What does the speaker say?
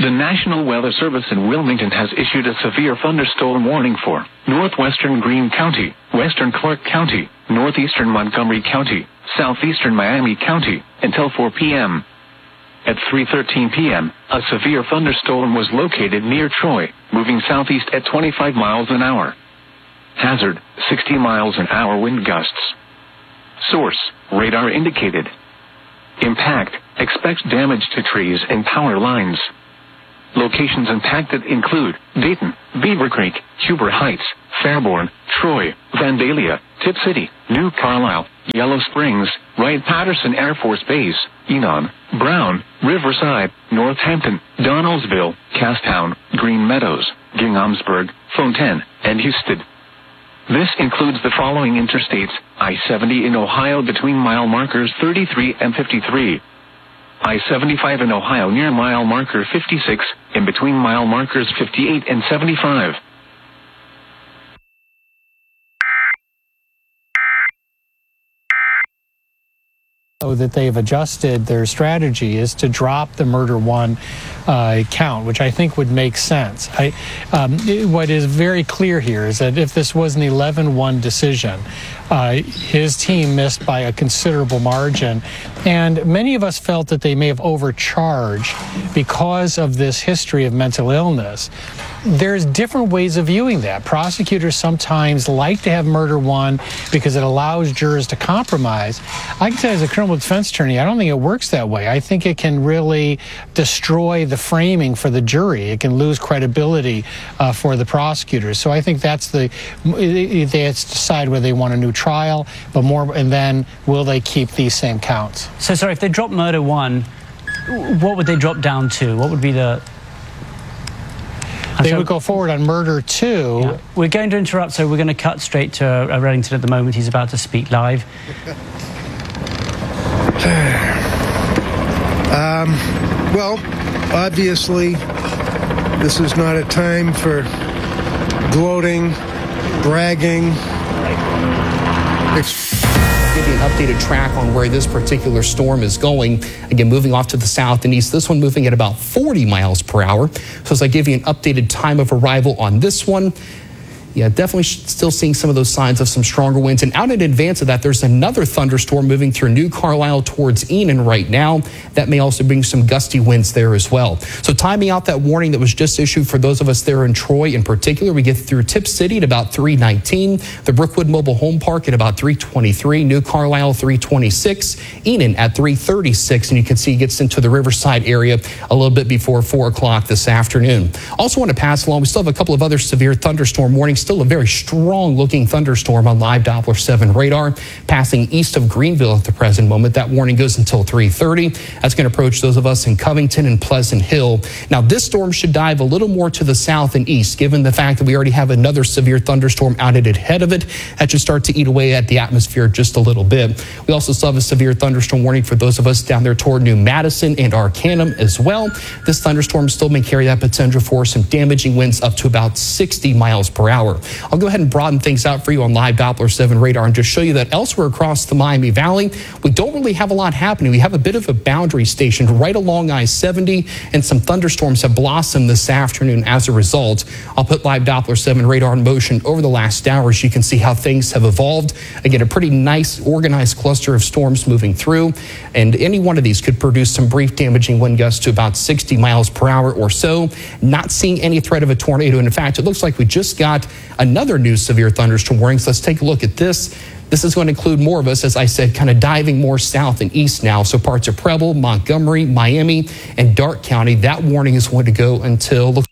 The National Weather Service in Wilmington has issued a severe thunderstorm warning for northwestern Greene County, western Clark County, northeastern Montgomery County, southeastern Miami County, until 4 p.m. At 3:13 p.m., a severe thunderstorm was located near Troy, moving southeast at 25 miles an hour. Hazard, 60 miles an hour wind gusts. Source, radar indicated. Impact, expect damage to trees and power lines. Locations impacted include Dayton, Beaver Creek, Huber Heights, Fairborn, Troy, Vandalia, Tip City, New Carlisle, Yellow Springs, Wright-Patterson Air Force Base, Enon, Brown, Riverside, Northampton, Donnellsville, Castown, Green Meadows, Ginghamsburg, Fontaine, and Houston. This includes the following interstates: I-70 in Ohio between mile markers 33 and 53. I-75 in Ohio near mile marker 56, in between mile markers 58 and 75. So that they've adjusted their strategy is to drop the murder one count, which I think would make sense. What is very clear here is that if this was an 11-1 decision, his team missed by a considerable margin, and many of us felt that they may have overcharged because of this history of mental illness. There's different ways of viewing that. Prosecutors sometimes like to have murder one because it allows jurors to compromise. I can tell you as a criminal defense attorney, I don't think it works that way. I think it can really destroy the framing for the jury. It can lose credibility for the prosecutors. So I think that's they have to decide whether they want a new trial, but more, and then will they keep these same counts? So sorry, if they drop murder one, what would they drop down to? What would be the... They would go forward on murder two. Yeah. We're going to interrupt, so we're going to cut straight to Reddington at the moment. He's about to speak live. Well, obviously, this is not a time for gloating, bragging. Give you an updated track on where this particular storm is going. Again, moving off to the south and east. This one moving at about 40 miles per hour. So as I give you an updated time of arrival on this one, yeah, definitely still seeing some of those signs of some stronger winds. And out in advance of that, there's another thunderstorm moving through New Carlisle towards Enon right now. That may also bring some gusty winds there as well. So timing out that warning that was just issued for those of us there in Troy in particular, we get through Tip City at about 3:19, the Brookwood Mobile Home Park at about 3:23, New Carlisle 3:26, Enon at 3:36, and you can see it gets into the Riverside area a little bit before 4 o'clock this afternoon. Also want to pass along, we still have a couple of other severe thunderstorm warnings. Still a very strong looking thunderstorm on live Doppler 7 radar passing east of Greenville at the present moment. That warning goes until 3:30. That's going to approach those of us in Covington and Pleasant Hill. Now this storm should dive a little more to the south and east, given the fact that we already have another severe thunderstorm out ahead of it. That should start to eat away at the atmosphere just a little bit. We also still have a severe thunderstorm warning for those of us down there toward New Madison and Arcanum as well. This thunderstorm still may carry that potential for some damaging winds up to about 60 miles per hour. I'll go ahead and broaden things out for you on live Doppler 7 radar and just show you that elsewhere across the Miami Valley, we don't really have a lot happening. We have a bit of a boundary stationed right along I-70, and some thunderstorms have blossomed this afternoon as a result. I'll put live Doppler 7 radar in motion over the last hour so you can see how things have evolved. Again, a pretty nice organized cluster of storms moving through, and any one of these could produce some brief damaging wind gusts to about 60 miles per hour or so. Not seeing any threat of a tornado, and in fact, it looks like we just got another new severe thunderstorm warning. So let's take a look at this. This is going to include more of us, as I said, kind of diving more south and east now. So parts of Preble, Montgomery, Miami, and Darke County. That warning is going to go until...